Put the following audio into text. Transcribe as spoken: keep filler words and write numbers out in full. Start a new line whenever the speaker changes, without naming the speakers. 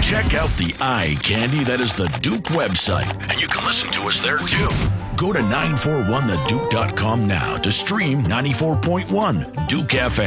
Check out the eye candy that is the Duke website, and you can listen to us there too. Go to nine four one the duke dot com now to stream ninety-four point one Duke F M.